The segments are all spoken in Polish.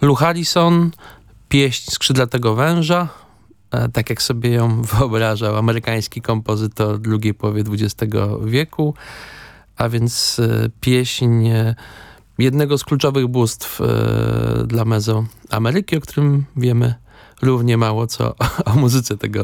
Lou Harrison, pieśń Skrzydlatego Węża, tak jak sobie ją wyobrażał amerykański kompozytor drugiej połowie XX wieku, a więc pieśń jednego z kluczowych bóstw dla Mezoameryki, o którym wiemy równie mało co o muzyce tego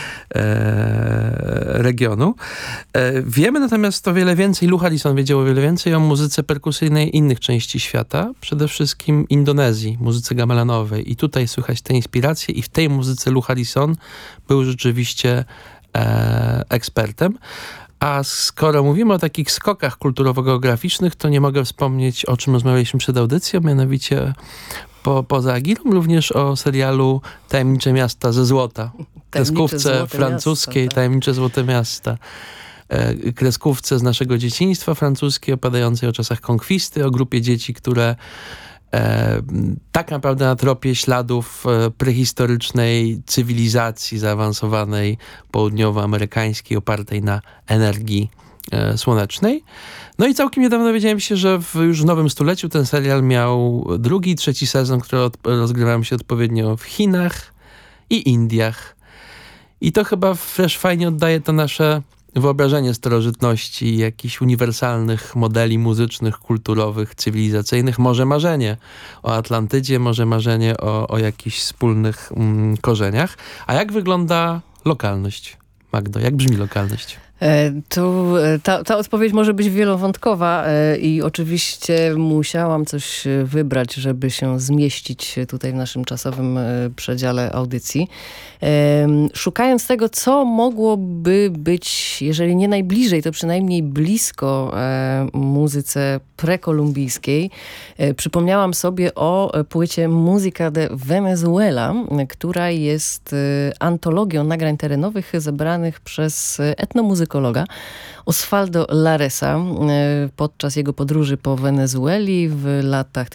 regionu. Wiemy natomiast o wiele więcej, Lou Harrison wiedział o wiele więcej o muzyce perkusyjnej innych części świata, przede wszystkim Indonezji, muzyce gamelanowej. I tutaj słychać te inspiracje i w tej muzyce Lou Harrison był rzeczywiście ekspertem. A skoro mówimy o takich skokach kulturowo-geograficznych, to nie mogę wspomnieć, o czym rozmawialiśmy przed audycją, mianowicie poza Agilą również o serialu Tajemnicze Miasta ze Złota. Kreskówce francuskiej miasta, tak. Tajemnicze Złote Miasta. Kreskówce z naszego dzieciństwa francuskie, opowiadającej o czasach konkwisty, o grupie dzieci, które tak naprawdę na tropie śladów prehistorycznej cywilizacji zaawansowanej południowoamerykańskiej opartej na energii słonecznej. No i całkiem niedawno dowiedziałem się, że już w nowym stuleciu ten serial miał drugi i trzeci sezon, które rozgrywają się odpowiednio w Chinach i Indiach. I to chyba też fajnie oddaje to nasze wyobrażenie starożytności, jakichś uniwersalnych modeli muzycznych, kulturowych, cywilizacyjnych. Może marzenie o Atlantydzie, może marzenie o jakichś wspólnych korzeniach. A jak wygląda lokalność? Magdo, jak brzmi lokalność? Ta odpowiedź może być wielowątkowa i oczywiście musiałam coś wybrać, żeby się zmieścić tutaj w naszym czasowym przedziale audycji. Szukając tego, co mogłoby być, jeżeli nie najbliżej, to przynajmniej blisko muzyce prekolumbijskiej, przypomniałam sobie o płycie Música de Venezuela, która jest antologią nagrań terenowych zebranych przez etnomuzykologa Osvaldo Laresa podczas jego podróży po Wenezueli w latach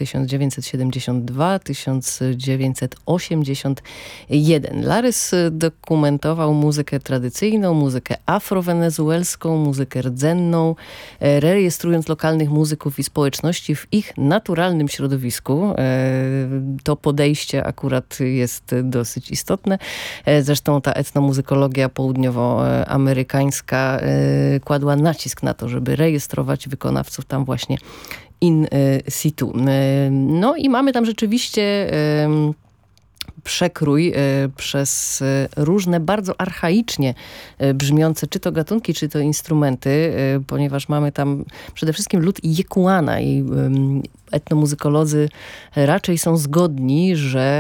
1972-1981. Lares dokumentował muzykę tradycyjną, muzykę afrowenezuelską, muzykę rdzenną, rejestrując lokalnych muzyków i społeczności w ich naturalnym środowisku. To podejście akurat jest dosyć istotne. Zresztą ta etnomuzykologia południowoamerykańska kładła nacisk na to, żeby rejestrować wykonawców tam właśnie in situ. No i mamy tam rzeczywiście przekrój przez różne bardzo archaicznie brzmiące czy to gatunki, czy to instrumenty, ponieważ mamy tam przede wszystkim lud Yekuana i etnomuzykolodzy raczej są zgodni, że